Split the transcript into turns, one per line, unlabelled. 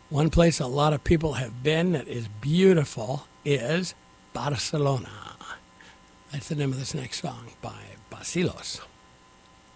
One place a lot of people have been that is beautiful is Barcelona. That's the name of this next song by Basilos.